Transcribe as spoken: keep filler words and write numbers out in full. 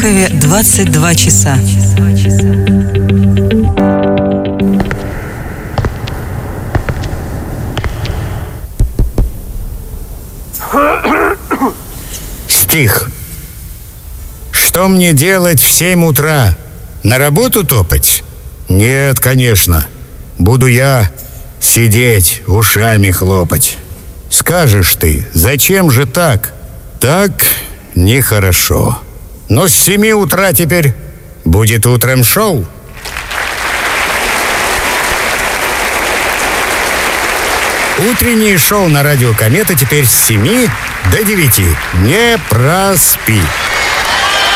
Чехове двадцать два часа. Стих. Что мне делать в семь утра? На работу топать? Нет, конечно. Буду я сидеть, ушами хлопать. Скажешь ты, зачем же так? Так нехорошо. Но с семи утра теперь будет утром шоу. Утреннее шоу на радио «Комета» теперь с семи до девяти. Не проспи.